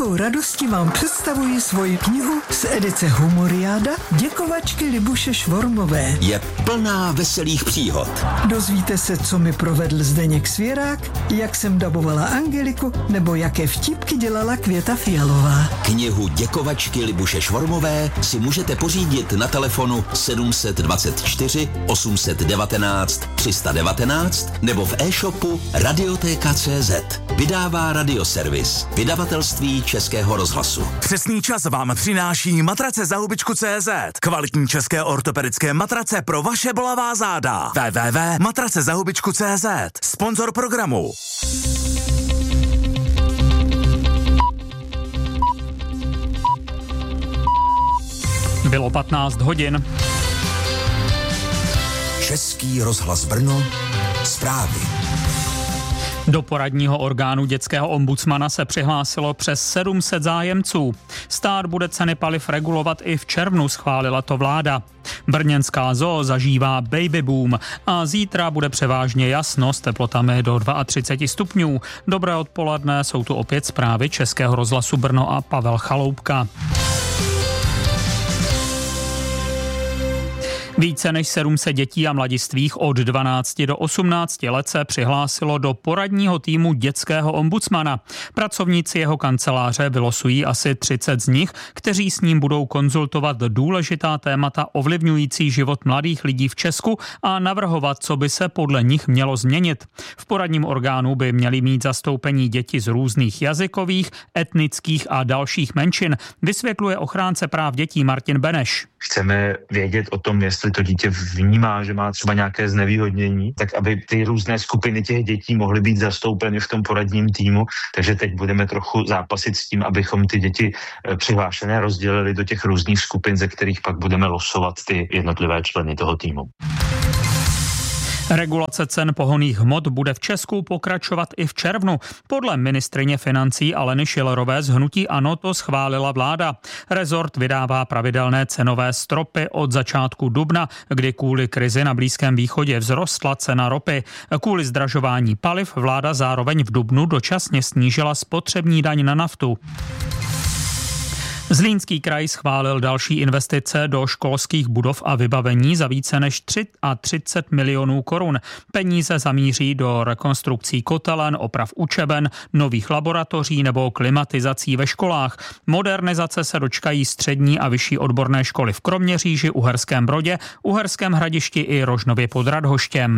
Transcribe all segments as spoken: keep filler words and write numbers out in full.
velkou radostí vám představuji svoji knihu z edice Humoriáda Děkovačky Libuše Švormové. Je plná veselých příhod. Dozvíte se, co mi provedl Zdeněk Svěrák, jak jsem dabovala Angeliku, nebo jaké vtipky dělala Květa Fialová. Knihu Děkovačky Libuše Švormové si můžete pořídit na telefonu sedm dva čtyři osm jedna devět tři jedna devět nebo v e-shopu Radiotéka tečka cé zet. Vydává Radioservis, vydavatelství Českého rozhlasu. Přesný čas vám přináší matrace za hubičku tečka cé zet. Kvalitní české ortopedické matrace pro vaše bolavá záda. w w w tečka matrace za hubičku tečka cé zet. Sponzor programu. Bylo patnáct hodin. Český rozhlas Brno, zprávy. Do poradního orgánu dětského ombudsmana se přihlásilo přes sedm set zájemců. Stát bude ceny paliv regulovat i v červnu, schválila to vláda. Brněnská zoo zažívá baby boom a zítra bude převážně jasno s teplotami do třicet dva stupňů. Dobré odpoledne, jsou tu opět zprávy Českého rozhlasu Brno a Pavel Chaloupka. Více než sedm set dětí a mladistvých od dvanácti do osmnácti let se přihlásilo do poradního týmu dětského ombudsmana. Pracovníci jeho kanceláře vylosují asi třicet z nich, kteří s ním budou konzultovat důležitá témata ovlivňující život mladých lidí v Česku a navrhovat, co by se podle nich mělo změnit. V poradním orgánu by měli mít zastoupení děti z různých jazykových, etnických a dalších menšin, vysvětluje ochránce práv dětí Martin Beneš. Chceme vědět o tom, jestli to dítě vnímá, že má třeba nějaké znevýhodnění, tak aby ty různé skupiny těch dětí mohly být zastoupeny v tom poradním týmu. Takže teď budeme trochu zápasit s tím, abychom ty děti přihlášené rozdělili do těch různých skupin, ze kterých pak budeme losovat ty jednotlivé členy toho týmu. Regulace cen pohonných hmot bude v Česku pokračovat i v červnu. Podle ministryně financí Aleny Schillerové z hnutí ANO to schválila vláda. Rezort vydává pravidelné cenové stropy od začátku dubna, kdy kvůli krizi na Blízkém východě vzrostla cena ropy. Kvůli zdražování paliv vláda zároveň v dubnu dočasně snížila spotřební daň na naftu. Zlínský kraj schválil další investice do školských budov a vybavení za více než třicet tři milionů korun. Peníze zamíří do rekonstrukcí kotelen, oprav učeben, nových laboratoří nebo klimatizací ve školách. Modernizace se dočkají střední a vyšší odborné školy v Kroměříži, Uherském Brodě, Uherském Hradišti i Rožnově pod Radhoštěm.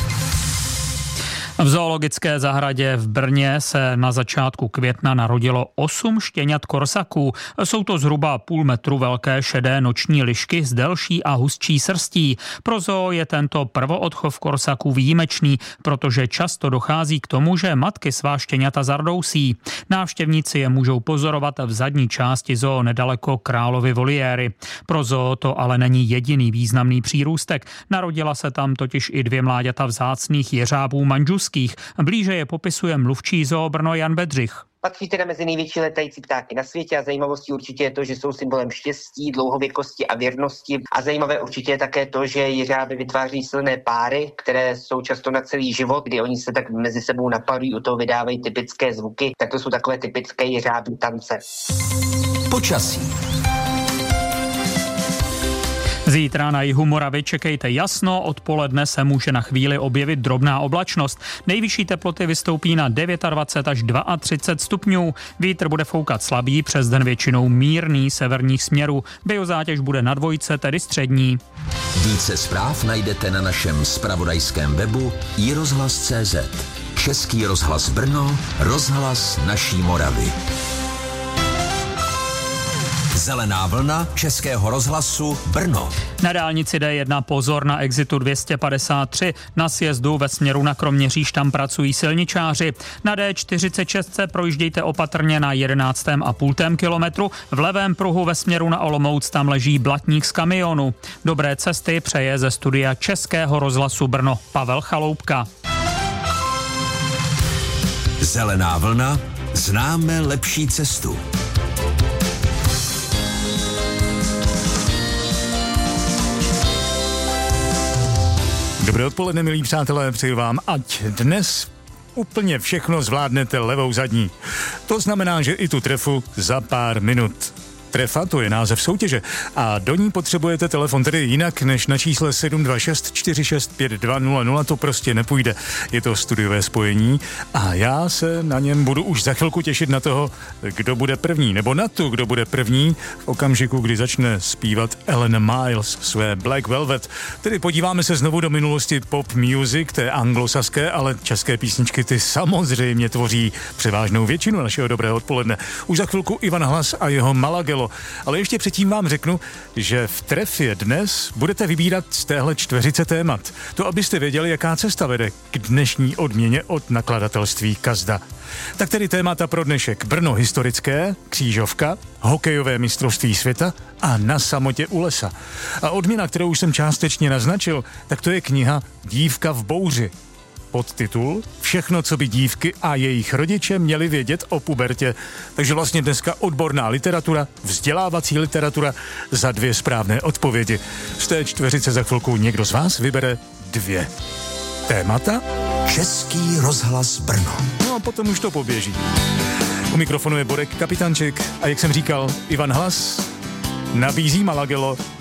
V zoologické zahradě v Brně se na začátku května narodilo osm štěňat korsaků. Jsou to zhruba půl metru velké šedé noční lišky s delší a hustší srstí. Pro zoo je tento prvoodchov korsaků výjimečný, protože často dochází k tomu, že matky svá štěňata zardousí. Návštěvníci je můžou pozorovat v zadní části zoo nedaleko Královy voliéry. Pro zoo to ale není jediný významný přírůstek. Narodila se tam totiž i dvě mláďata vzácných jeřábů manžuských. Blíže je popisuje mluvčí zoo Brno Jan Bedřich. Patří teda mezi největší letající ptáky na světě a zajímavostí určitě je to, že jsou symbolem štěstí, dlouhověkosti a věrnosti. A zajímavé určitě je také to, že jeřáby vytváří silné páry, které jsou často na celý život, kdy oni se tak mezi sebou naparují, u toho vydávají typické zvuky. Tak to jsou takové typické jeřábí tance. Počasí. Zítra na jihu Moravy čekejte jasno, odpoledne se může na chvíli objevit drobná oblačnost. Nejvyšší teploty vystoupí na dvacet devět až třicet dva stupňů. Vítr bude foukat slabý, přes den většinou mírný severních směrů. Biozátěž bude na dvojce, tedy střední. Více zpráv najdete na našem zpravodajském webu i rozhlas tečka cé zet. Český rozhlas Brno, rozhlas naší Moravy. Zelená vlna Českého rozhlasu Brno. Na dálnici D jedna pozor na exitu dvě stě padesát tři. Na sjezdu ve směru na Kroměříž tam pracují silničáři. Na D čtyřicet šest se projíždějte opatrně na jedenáctém a půl kilometru. V levém pruhu ve směru na Olomouc tam leží blatník z kamionu. Dobré cesty přeje ze studia Českého rozhlasu Brno Pavel Chaloupka. Zelená vlna. Známe lepší cestu. Dobré odpoledne, milí přátelé, přeji vám, ať dnes úplně všechno zvládnete levou zadní. To znamená, že i tu trefu za pár minut. Trefa, to je název soutěže a do ní potřebujete telefon, tedy jinak než na čísle sedm dva šest čtyři šest pět dva nula nula, to prostě nepůjde. Je to studiové spojení a já se na něm budu už za chvilku těšit na toho, kdo bude první, nebo na tu, kdo bude první v okamžiku, kdy začne zpívat Ellen Miles své Black Velvet. Tedy podíváme se znovu do minulosti pop music, té anglosaské, ale české písničky ty samozřejmě tvoří převážnou většinu našeho dobrého odpoledne. Už za chvilku Ivan Hlas a jeho Malagelo. Ale ještě předtím vám řeknu, že v trefě dnes budete vybírat z téhle čtveřice témat. To, abyste věděli, jaká cesta vede k dnešní odměně od nakladatelství Kazda. Tak tedy témata pro dnešek: Brno historické, křížovka, hokejové mistrovství světa a Na samotě u lesa. A odměna, kterou už jsem částečně naznačil, tak to je kniha Dívka v bouři. Podtitul Všechno, co by dívky a jejich rodiče měli vědět o pubertě. Takže vlastně dneska odborná literatura, vzdělávací literatura za dvě správné odpovědi. Z té čtveřice za chvilku někdo z vás vybere dvě. Témata? Český rozhlas Brno. No a potom už to poběží. U mikrofonu je Borek Kapitanček a jak jsem říkal, Ivan Hlas nabízí Malagelo